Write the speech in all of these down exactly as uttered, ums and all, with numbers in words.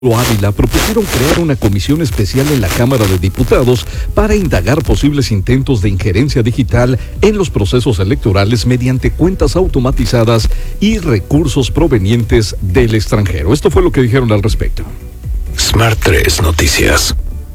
Ávila propusieron crear una comisión especial en la Cámara de Diputados para indagar posibles intentos de injerencia digital en los procesos electorales mediante cuentas automatizadas y recursos provenientes del extranjero. Esto fue lo que dijeron al respecto. Smart tres Noticias.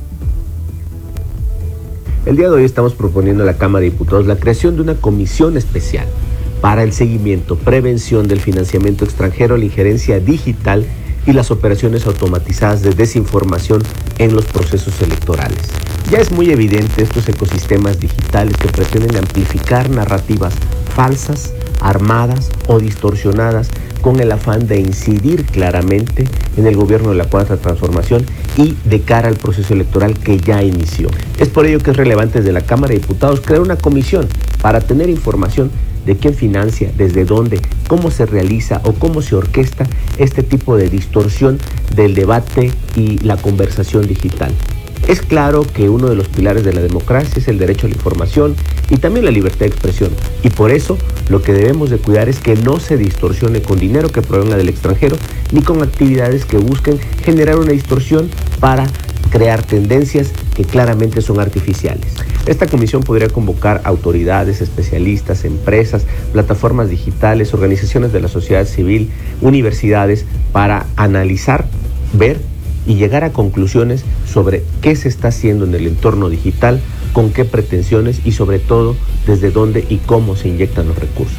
El día de hoy estamos proponiendo a la Cámara de Diputados la creación de una comisión especial para el seguimiento, prevención del financiamiento extranjero, la injerencia digital y las operaciones automatizadas de desinformación en los procesos electorales. Ya es muy evidente estos ecosistemas digitales que pretenden amplificar narrativas falsas, armadas o distorsionadas con el afán de incidir claramente en el gobierno de la Cuarta Transformación y de cara al proceso electoral que ya inició. Es por ello que es relevante desde la Cámara de Diputados crear una comisión para tener información de quién financia, desde dónde, cómo se realiza o cómo se orquesta este tipo de distorsión del debate y la conversación digital. Es claro que uno de los pilares de la democracia es el derecho a la información y también la libertad de expresión, y por eso lo que debemos de cuidar es que no se distorsione con dinero que provenga del extranjero ni con actividades que busquen generar una distorsión para crear tendencias que claramente son artificiales. Esta comisión podría convocar autoridades, especialistas, empresas, plataformas digitales, organizaciones de la sociedad civil, universidades, para analizar, ver y llegar a conclusiones sobre qué se está haciendo en el entorno digital, con qué pretensiones y sobre todo desde dónde y cómo se inyectan los recursos.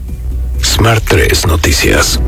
Smart tres Noticias.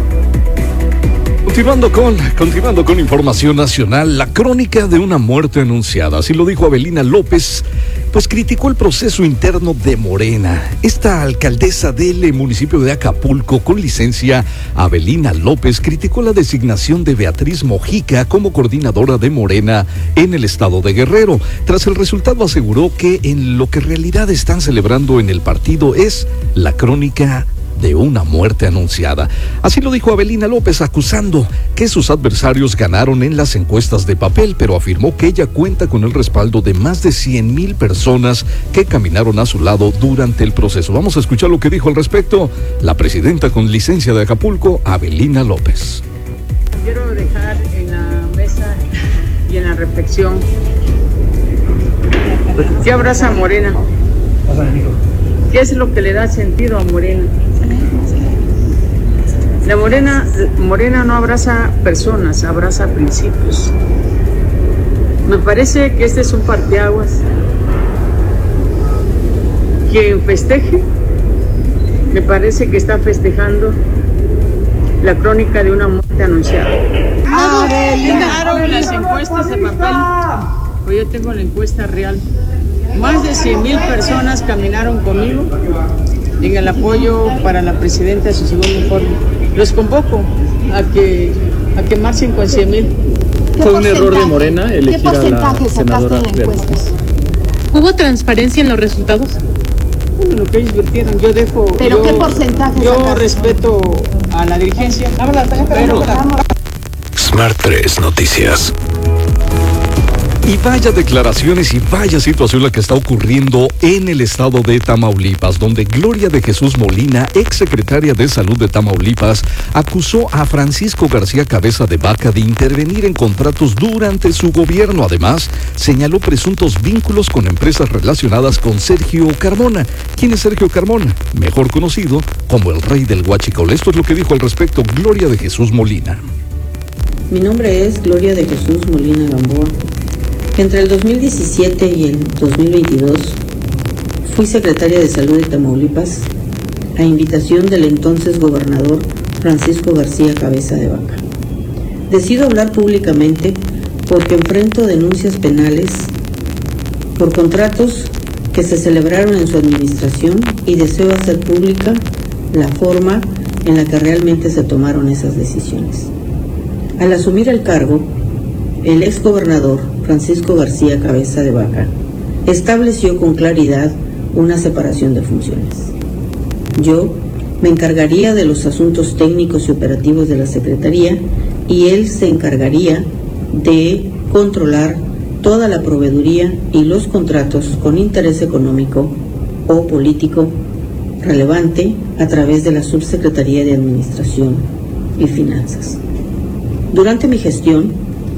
Continuando con, continuando con información nacional, la crónica de una muerte anunciada, así lo dijo Avelina López, pues criticó el proceso interno de Morena. Esta alcaldesa del municipio de Acapulco con licencia, Avelina López, criticó la designación de Beatriz Mojica como coordinadora de Morena en el estado de Guerrero. Tras el resultado aseguró que en lo que en realidad están celebrando en el partido es la crónica de una muerte anunciada. Así lo dijo Avelina López, acusando que sus adversarios ganaron en las encuestas de papel, pero afirmó que ella cuenta con el respaldo de más de cien mil personas que caminaron a su lado durante el proceso. Vamos a escuchar lo que dijo al respecto la presidenta con licencia de Acapulco, Avelina López. Quiero dejar en la mesa y en la reflexión ¿qué abraza a Morena? ¿Qué es lo que le da sentido a Morena? La Morena, Morena no abraza personas, abraza principios. Me parece que este es un parteaguas. Quien festeje, me parece que está festejando la crónica de una muerte anunciada. Ganaron las encuestas de papel, pues yo tengo la encuesta real. Más de cien mil personas caminaron conmigo en el apoyo para la presidenta de su segundo informe. Los convoco a que, a que marchen con cien mil. ¿Fue un error de Morena elegir a la senadora Beatriz? ¿Hubo transparencia en los resultados? Bueno, lo que ellos vertieron, yo dejo... ¿Pero yo, qué porcentaje? Yo respeto a la dirigencia, pero... Smart tres Noticias. Y vaya declaraciones y vaya situación la que está ocurriendo en el estado de Tamaulipas, donde Gloria de Jesús Molina, exsecretaria de Salud de Tamaulipas, acusó a Francisco García Cabeza de Vaca de intervenir en contratos durante su gobierno. Además, señaló presuntos vínculos con empresas relacionadas con Sergio Carmona. ¿Quién es Sergio Carmona? Mejor conocido como el rey del huachicol. Esto es lo que dijo al respecto Gloria de Jesús Molina. Mi nombre es Gloria de Jesús Molina Gamboa. Entre el dos mil diecisiete y el dos mil veintidós fui secretaria de Salud de Tamaulipas a invitación del entonces gobernador Francisco García Cabeza de Vaca. Decido hablar públicamente porque enfrento denuncias penales por contratos que se celebraron en su administración y deseo hacer pública la forma en la que realmente se tomaron esas decisiones. Al asumir el cargo, el exgobernador Francisco García Cabeza de Vaca estableció con claridad una separación de funciones. Yo me encargaría de los asuntos técnicos y operativos de la Secretaría y él se encargaría de controlar toda la proveeduría y los contratos con interés económico o político relevante a través de la Subsecretaría de Administración y Finanzas. Durante mi gestión,